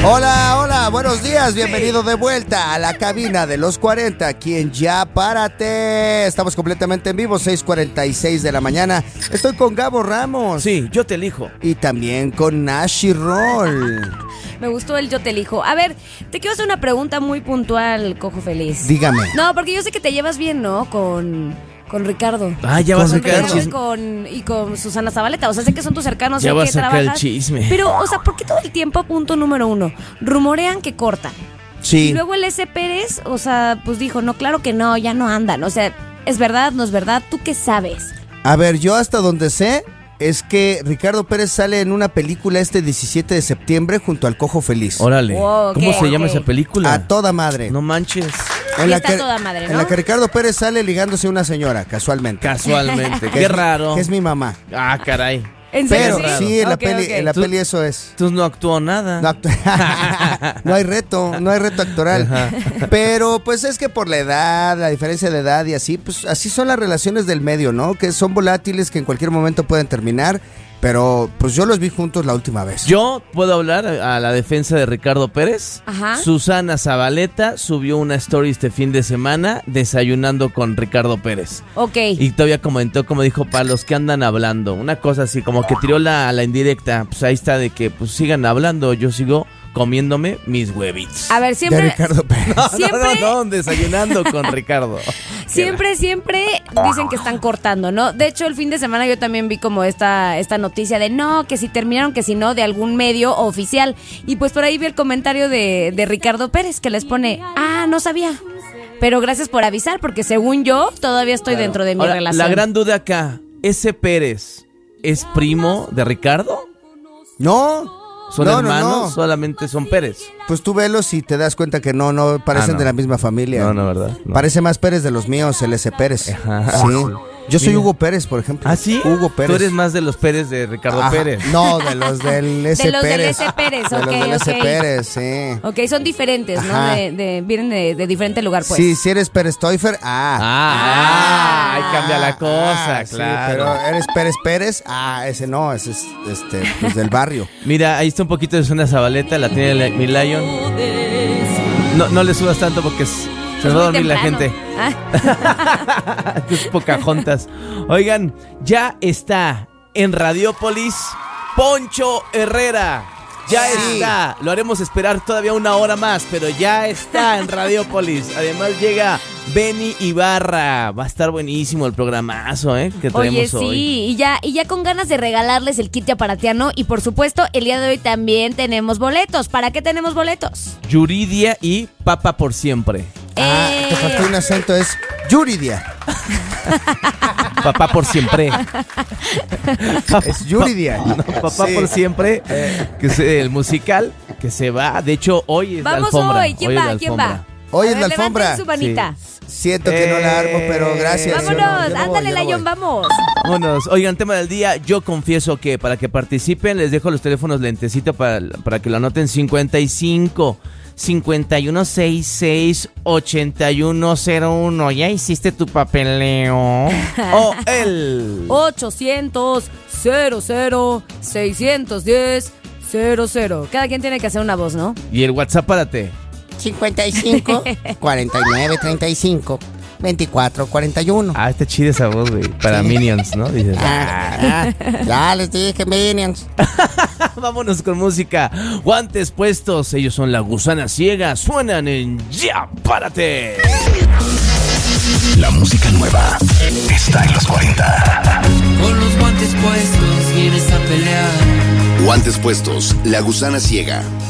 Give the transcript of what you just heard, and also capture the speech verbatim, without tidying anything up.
Hola, hola, buenos días, bienvenido de vuelta a la cabina de los cuarenta, aquí en Ya Párate. Estamos completamente en vivo, seis cuarenta y seis de la mañana. Estoy con Gabo Ramos. Sí, yo te elijo. Y también con Nashi Roll. Me gustó el yo te elijo. A ver, te quiero hacer una pregunta muy puntual, Cojo Feliz. Dígame. No, porque yo sé que te llevas bien, ¿no? Con... Con Ricardo. Ah, ya vas a sacar el Ricardo y chisme. con, y con Susana Zabaleta. O sea, sé que son tus cercanos. Ya sé vas que a sacar trabajas. el chisme. Pero, o sea, ¿por qué todo el tiempo, punto número uno, rumorean que cortan? Sí. Y luego el S. Pérez, o sea, pues dijo, no, claro que no, ya no andan. O sea, ¿es verdad, no es verdad? ¿Tú qué sabes? A ver, yo hasta donde sé es que Ricardo Pérez sale en una película este diecisiete de septiembre junto al Cojo Feliz. Órale. Wow, ¿Cómo ok, se llama ok. esa película? A toda madre. No manches. Y está toda madre, En ¿no? la que Ricardo Pérez sale ligándose a una señora, casualmente. Casualmente. Que Qué es mi- raro. Que es mi mamá. Ah, caray. ¿En serio? Pero sí, en la Ok, peli, ok. en la Tú- peli eso es. Entonces no actuó nada. No, actu- no hay reto, no hay reto actoral. Ajá. Pero pues es que por la edad, la diferencia de edad y así, pues así son las relaciones del medio, ¿no? Que son volátiles, que en cualquier momento pueden terminar. Pero pues yo los vi juntos la última vez. Yo puedo hablar a la defensa de Ricardo Pérez. Ajá. Susana Zabaleta subió una story este fin de semana desayunando con Ricardo Pérez. Ok. Y todavía comentó, como dijo, para los que andan hablando. Una cosa así, como que tiró la, la indirecta. Pues ahí está de que pues sigan hablando, yo sigo comiéndome mis huevitos. A ver, De siempre... Ricardo Pérez. No, siempre- no, no, no, desayunando con Ricardo. Siempre, siempre dicen que están cortando, ¿no? De hecho, el fin de semana yo también vi como esta, esta noticia de no, que si terminaron, que si no, de algún medio oficial. Y pues por ahí vi el comentario de, de Ricardo Pérez que les pone, ah, no sabía. Pero gracias por avisar, porque según yo, todavía estoy Claro. dentro de mi Ahora, relación. la gran duda acá, ¿ese Pérez es primo de Ricardo? No. ¿Son no, hermanos? No, no. Solamente son Pérez. Pues tú velos y te das cuenta que no, no parecen Ah, no. de la misma familia. No, no, ¿verdad? No. Parece más Pérez de los míos, el S. Pérez. Ajá. Sí. Yo soy Mira. Hugo Pérez, por ejemplo. ¿Ah, sí? Hugo Pérez. Tú eres más de los Pérez de Ricardo Ajá. Pérez. No, de los del S. De los del Pérez. S. Pérez, De ok, los del S. ok. Pérez, sí. Ok, son diferentes, ¿no? Ajá. De, de- vienen de, de diferente lugar, pues. Sí, si eres Pérez Toifer, ah. Ah, ahí cambia la cosa, Ah, sí, claro. pero eres Pérez Pérez, ah, ese no, ese es este, pues del barrio. Mira, ahí está un poquito de Susana Zabaleta, la tiene la- mi Lion. No, no le subas tanto porque s- se Es va a muy dormir la temprano. gente. Ah. Es Pocahontas. Oigan, ya está en Radiópolis Poncho Herrera. Ya Sí. está. Lo haremos esperar todavía una hora más, pero ya está en Radiópolis. Además llega Benny Ibarra. Va a estar buenísimo el programazo, ¿eh? Que traemos Oye, sí, hoy. y ya, y ya con ganas de regalarles el kit de aparatiano. Y por supuesto, el día de hoy también tenemos boletos. ¿Para qué tenemos boletos? Yuridia y Papa por siempre. Ah, Eh, te faltó un acento, es Yuridia. Papá por siempre. Es Yuridia. No, papá Sí. por siempre. Que es el musical que se va. De hecho, hoy es la Vamos alfombra. hoy. ¿Quién Hoy es va? la ¿Quién alfombra. va? Hoy A es ver, la levanten alfombra. su manita. Siento que no la armo, pero gracias. Yo no- Vámonos, yo no voy, ándale, yo no Lion, voy. vamos. Vámonos. Oigan, tema del día. Yo confieso que para que participen, les dejo los teléfonos lentecito para, para que lo anoten. cincuenta y cinco, cincuenta y uno sesenta y seis, ochenta y uno cero uno. ¿Ya hiciste tu papeleo? O el... ochocientos, cero cero, seiscientos diez, cero cero. Cada quien tiene que hacer una voz, ¿no? Y el WhatsApp, párate. cincuenta y cinco, cuarenta y nueve, treinta y cinco, veinticuatro, cuarenta y uno. Ah, está chida esa voz, güey. Para Sí. Minions, ¿no? Dices. Ah, ya les dije, Minions. Vámonos con música. Guantes puestos. Ellos son La Gusana Ciega. Suenan en Ya Párate. La música nueva está en los cuarenta. Con los guantes puestos vienes a pelear. Guantes puestos, La Gusana Ciega.